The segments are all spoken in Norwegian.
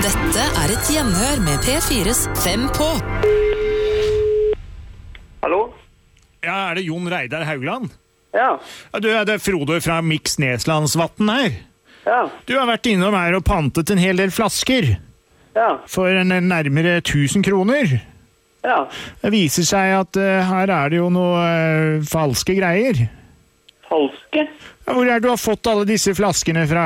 Dette et gjenhør med P4's 5 på. Hallo? Ja, det Jon Reidar Haugland? Ja. Du det Frode fra Mix Neslandsvatn her. Ja. Du har vært innom her og pantet en hel del flasker. Ja. For nærmere 1000 kroner. Ja. Det viser seg at her det jo noe falske greier. Falske? Ja, hvor du har fått alle disse flaskene fra?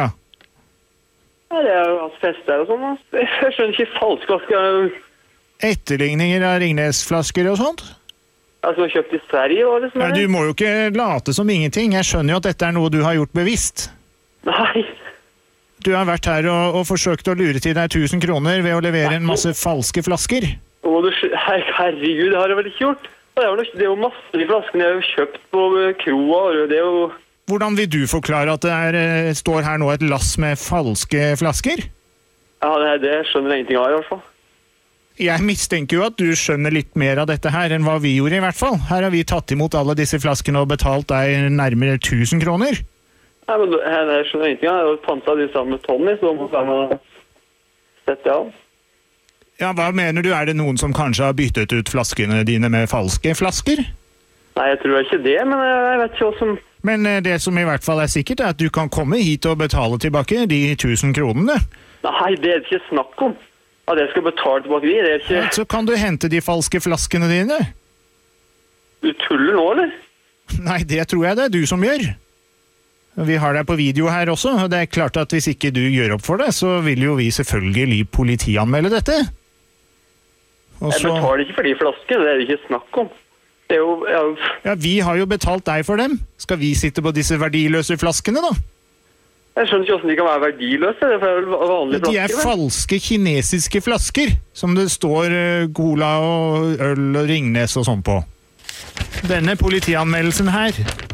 Ja, det jo hatt fester og sånn. Jeg skjønner ikke falske flasker. Etterligninger av Ringnes-flasker og sånt? Ja, som er kjøpt i Sverige og liksom. Ja, du må jo ikke late som ingenting. Jeg skjønner jo at dette noe du har gjort bevisst. Nei. Du har vært her og forsøkt å lure til deg 1000 kroner ved å levere en masse falske flasker. Herregud, det har jeg vel ikke gjort. Det er jo masse de flaskene jeg har kjøpt på kroa, og det er jo... Hvordan vil du forklare at det står her nå et lass med falske flasker? Ja, det skjønner jeg ingenting av i hvert fall. Jeg mistenker jo at du skjønner litt mer av dette her enn hva vi gjorde i hvert fall. Her har vi tatt imot alle disse flaskene og betalt deg nærmere 1000 kroner. Nei, men jeg skjønner ingenting av. Jeg har pantet de sammen med Tommy, så må jeg sette av. Ja, hva mener du? Det noen som kanskje har byttet ut flaskene dine med falske flasker? Nei, jeg tror ikke det, men jeg vet ikke hva som... Men det som i hvert fall sikkert at du kan komme hit og betale tilbake de 1000 kronene. Nei, det ikke snakk om. At jeg skal betale tilbake de, det ikke... Ja, så kan du hente de falske flaskene dine. Du tuller nå, eller? Nei, det tror jeg det du som gjør. Vi har deg på video her også, og det klart at hvis ikke du gjør opp for det, så vil jo vi selvfølgelig politianmelde dette. Jeg betaler ikke for de flaskene, det ikke snakk om. Det jo... Ja, vi har jo betalt deg for dem. Skal vi sitte på disse verdiløse flaskene da? Jeg skjønner ikke hvordan de kan være verdiløse, det er vanlige flasker. De falske kinesiske flasker, som det står Cola og øl og Ringnes og sånn på. Denne politianmeldelsen her